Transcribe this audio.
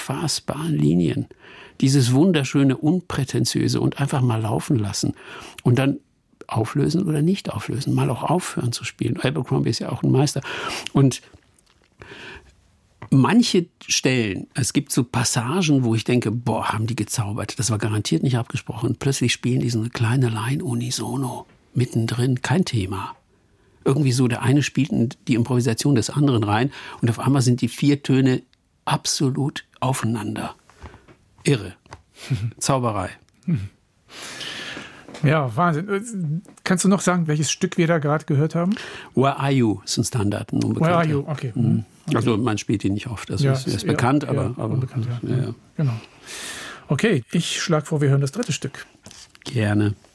unfassbaren Linien. Dieses wunderschöne, unprätentiöse und einfach mal laufen lassen. Und dann auflösen oder nicht auflösen. Mal auch aufhören zu spielen. Abercrombie ist ja auch ein Meister. Und manche Stellen, es gibt so Passagen, wo ich denke, boah, haben die gezaubert. Das war garantiert nicht abgesprochen. Plötzlich spielen die so eine kleine Line unisono. Mittendrin, kein Thema. Irgendwie so, der eine spielt die Improvisation des anderen rein und auf einmal sind die 4 Töne absolut aufeinander. Irre. Zauberei. Ja, Wahnsinn. Kannst du noch sagen, welches Stück wir da gerade gehört haben? Where Are You ist ein Standard, ein Unbekannter. Where Are You, okay. Also man spielt ihn nicht oft, er ist bekannt, aber unbekannt, ja. Genau. Okay, ich schlage vor, wir hören das dritte Stück. Gerne.